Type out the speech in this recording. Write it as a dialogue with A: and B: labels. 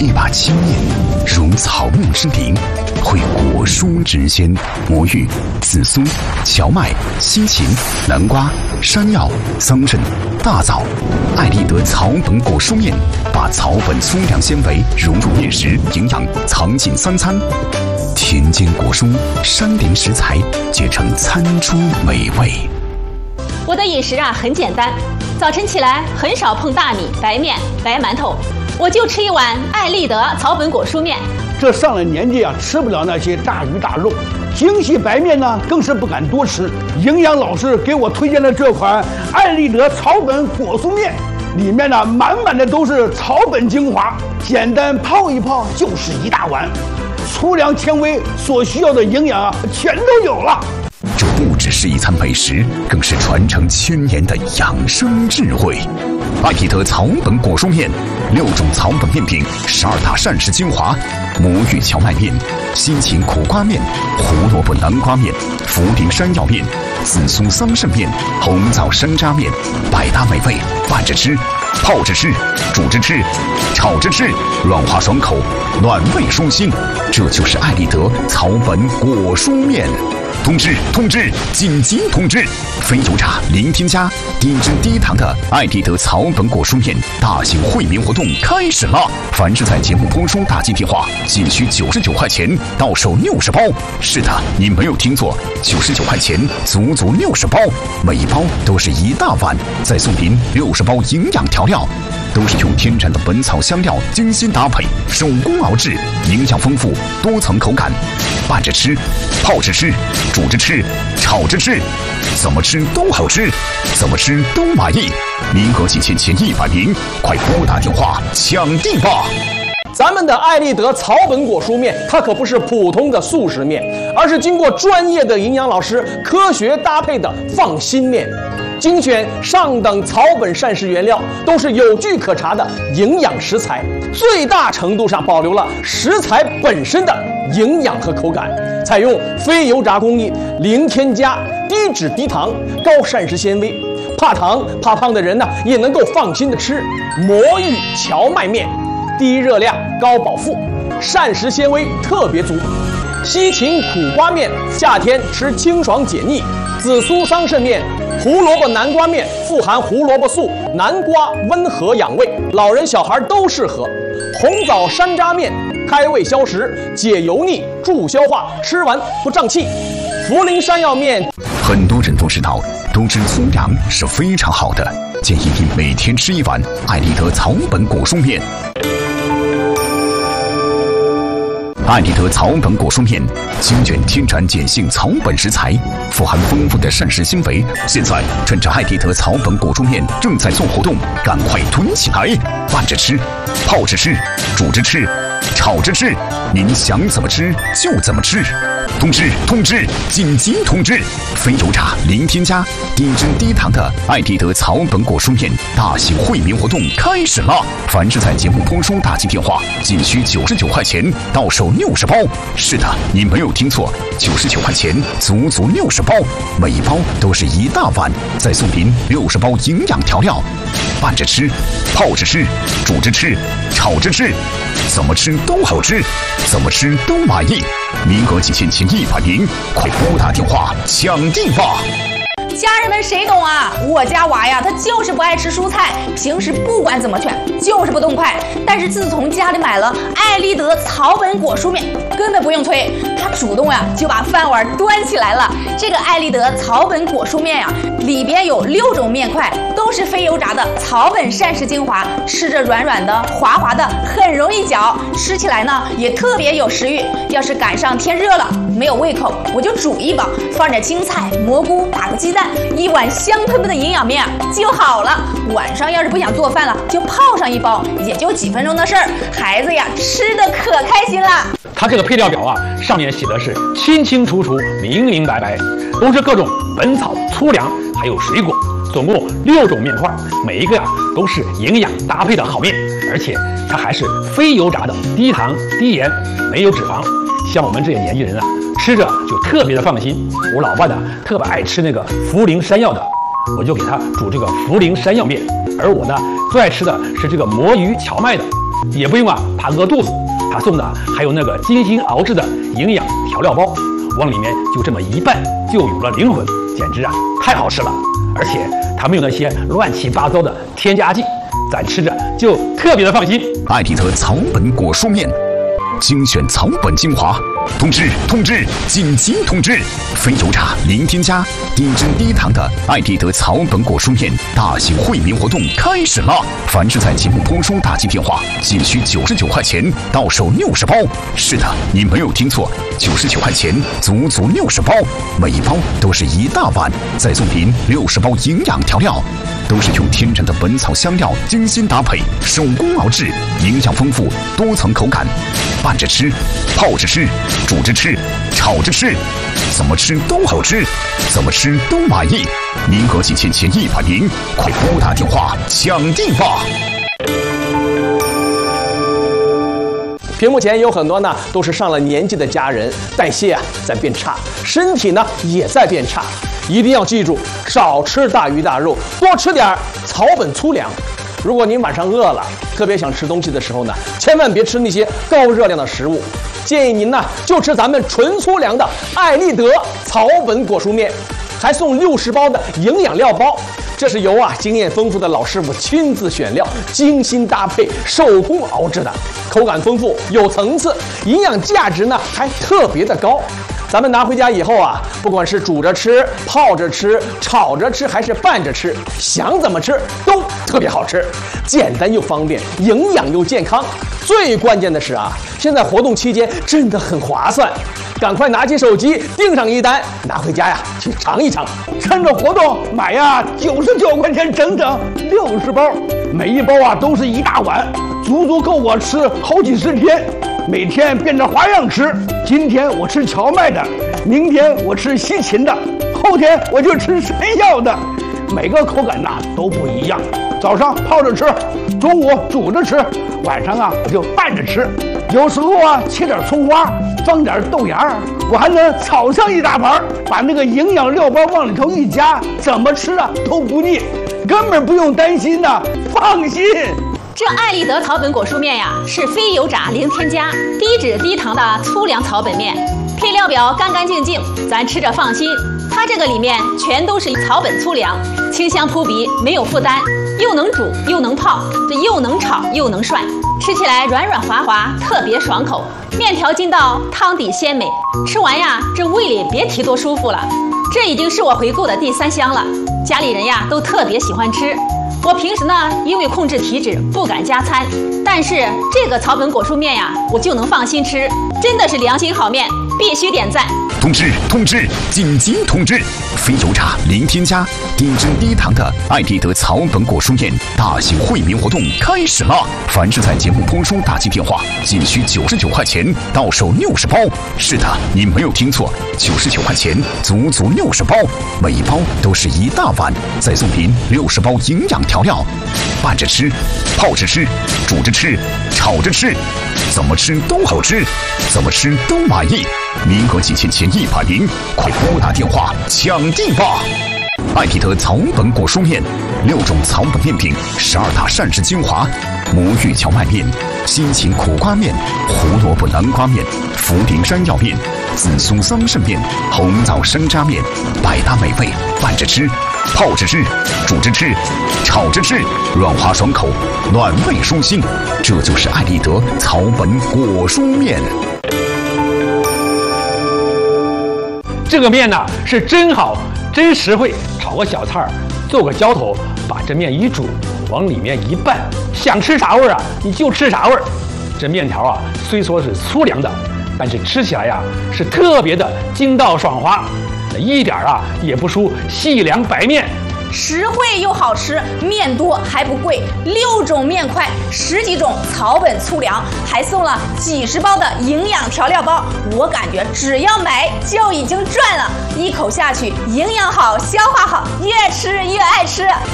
A: 一把青面，如草木之灵，会果蔬之鲜，魔芋、紫苏、荞麦、西芹、南瓜、山药、桑葚、大枣。艾丽德草本果蔬面，把草本粗粮纤维融入面食，营养藏进三餐。田间果蔬、山林食材结成餐桌美味。
B: 我的饮食很简单，早晨起来很少碰大米、白面、白馒头，我就吃一碗艾丽德草本果蔬面。
C: 这上了年纪吃不了那些大鱼大肉，精细白面呢更是不敢多吃。营养老师给我推荐的这款艾丽德草本果蔬面，里面呢满满的都是草本精华，简单泡一泡就是一大碗，粗粮纤维所需要的营养全都有了。
A: 这不只是一餐美食，更是传承千年的养生智慧。艾丽德草本果蔬面，6种草本面品，12大膳食精华：魔芋荞麦面、西芹苦瓜面、胡萝卜南瓜面、茯苓山药面、紫苏桑葚面、红枣山楂面，百搭美味，拌着吃、泡着吃、煮着吃、炒着吃，软滑爽口，暖胃舒心。这就是艾丽德草本果蔬面。通知！紧急通知！非油炸、零添加、低脂低糖的艾丽德草本果蔬面大型惠民活动开始了！凡是在节目播出大金电话，仅需99块钱，到手60包。是的，你没有听错，99块钱，足足60包，每一包都是一大碗，再送您60包营养调料。都是用天然的本草香料精心搭配，手工熬制，营养丰富，多层口感。拌着吃，泡着吃，煮着吃，炒着吃，怎么吃都好吃，怎么吃都满意。名额仅限前100名，快拨打电话抢订吧！
D: 咱们的艾丽德草本果蔬面，它可不是普通的速食面，而是经过专业的营养老师科学搭配的放心面。精选上等草本膳食原料，都是有据可查的营养食材，最大程度上保留了食材本身的营养和口感。采用非油炸工艺，零添加，低脂低糖，高膳食纤维。怕糖怕胖的人呢，也能够放心的吃魔芋荞麦面，低热量高饱腹，膳食纤维特别足。西芹苦瓜面，夏天吃清爽解腻。紫苏桑葚面，胡萝卜南瓜面，富含胡萝卜素，南瓜温和养胃，老人小孩都适合。红枣山楂面，开胃消食，解油腻，助消化，吃完不胀气。茯苓山药面，
A: 很多人都知道粗粮是非常好的，建议你每天吃一碗艾丽德草本果蔬面。艾丽德草本果蔬面精选天然碱性草本食材，富含丰富的膳食纤维。现在趁着艾丽德草本果蔬面正在做活动，赶快囤起来！拌着吃，泡着吃，煮着吃，炒着吃，您想怎么吃就怎么吃。通知！紧急通知！非油炸、零添加、低脂低糖的艾丽德草本果蔬面大型惠民活动开始了！凡是在节目播出大金电话，仅需99块钱，到手60包。是的，你没有听错，99块钱，足足60包，每一包都是一大碗，再送您60包营养调料。拌着吃，泡着吃，煮着吃，炒着吃，怎么吃都好吃，怎么吃都满意。名额仅限前100名，快拨打电话抢订吧！
E: 家人们谁懂啊？我家娃呀，他就是不爱吃蔬菜，平时不管怎么劝，就是不动筷。但是自从家里买了艾丽德草本果蔬面，根本不用催，他主动就把饭碗端起来了。这个艾丽德草本果蔬面里边有6种面块，都是非油炸的草本膳食精华，吃着软软的、滑滑的，很容易嚼，吃起来呢也特别有食欲。要是赶上天热了，没有胃口，我就煮一包，放点青菜、蘑菇，打个鸡蛋，一碗香喷喷的营养面就好了。晚上要是不想做饭了，就泡上一包，也就几分钟的事儿。孩子吃得可开心了。
F: 它这个配料表上面写的是清清楚楚、明明白白，都是各种本草、粗粮还有水果，总共6种面块，每一个都是营养搭配的好面，而且它还是非油炸的，低糖低盐，没有脂肪。像我们这些年纪人吃着就特别的放心。我老爸特别爱吃那个茯苓山药的， 我就给他煮这个涪陵山药面。而我呢，最爱吃的是这个魔芋荞麦的，也不用怕饿肚子。他送的还有那个精心熬制的营养调料包，往里面就这么一拌，就有了灵魂，简直太好吃了。而且他没有那些乱七八糟的添加剂，咱吃着就特别的放心。
A: 艾必得草本果蔬面，精选草本精华。通知！紧急通知！非油炸零添加、低脂低糖的艾必得草本果蔬面大型惠民活动开始了！凡是在节目播出打进电话，仅需99块钱，到手60包。是的，你没有听错，99块钱，足足60包，每一包都是一大碗，再送您60包营养调料。都是用天然的本草香料精心搭配，手工熬制，营养丰富，多层口感。拌着吃，泡着吃，煮着吃，炒着吃，怎么吃都好吃，怎么吃都满意。名额仅限前100名，快拨打电话抢订吧！
D: 屏幕前有很多呢，都是上了年纪的家人，代谢在变差，身体呢也在变差。一定要记住，少吃大鱼大肉，多吃点草本粗粮。如果您晚上饿了，特别想吃东西的时候呢，千万别吃那些高热量的食物，建议您呢就吃咱们纯粗粮的艾立德草本果蔬面，还送60包的营养料包。这是由经验丰富的老师傅亲自选料，精心搭配，手工熬制的，口感丰富，有层次，营养价值呢还特别的高。咱们拿回家以后不管是煮着吃、泡着吃、炒着吃，还是拌着吃，想怎么吃都特别好吃，简单又方便，营养又健康。最关键的是现在活动期间真的很划算，赶快拿起手机订上一单，拿回家去尝一尝。
C: 趁着活动买99块钱，整整60包，每一包都是一大碗，足足够我吃好几10天。每天变着花样吃，今天我吃荞麦的，明天我吃西芹的，后天我就吃山药的，每个口感都不一样。早上泡着吃，中午煮着吃，晚上我就拌着吃，有时候切点葱花，放点豆芽，我还能炒上一大盘，把那个营养料包往里头一加，怎么吃都不腻，根本不用担心放心。
B: 这艾立德草本果蔬面是非油炸零添加、低脂低糖的粗粮草本面，配料表干干净净，咱吃着放心。它这个里面全都是草本粗粮，清香扑鼻，没有负担，又能煮又能泡，这又能炒又能涮，吃起来软软滑滑，特别爽口。面条筋道，汤底鲜美，吃完这胃里别提多舒服了。这已经是我回购的第3箱了，家里人都特别喜欢吃。我平时呢，因为控制体脂不敢加餐，但是这个草本果蔬面我就能放心吃，真的是良心好面，必须点赞。
A: 通知！紧急通知！非油炸零添加、低脂低糖的艾必得草本果蔬面大型惠民活动开始了！凡是在节目播出打进电话，仅需99块钱，到手60包。是的，你没有听错，99块钱，足足60包，每一包都是一大碗，再送您60包营养调料，拌着吃，泡着吃，煮着吃，炒着吃，怎么吃都好吃，怎么吃都满意。名额仅限前100名，快拨打电话抢订吧！艾必得草本果蔬面，6种草本面品，12大膳食精华：魔芋荞麦面、西芹苦瓜面、胡萝卜南瓜面、涪陵山药面、紫苏桑葚面、红枣山楂面，百搭美味，拌着吃，泡着吃，煮着吃，炒着吃，软滑爽口，暖胃舒心。这就是艾必得草本果蔬面。
F: 这个面是真好，真实惠，炒个小菜做个浇头，把这面一煮，往里面一拌，想吃啥味你就吃啥味。这面条虽说是粗粮的，但是吃起来是特别的筋道爽滑，一点也不输细粮白面。
E: 实惠又好吃，面多还不贵，6种面块，10几种草本粗粮，还送了几10包的营养调料包。我感觉只要买就已经赚了，一口下去，营养好，消化好，越吃越爱吃。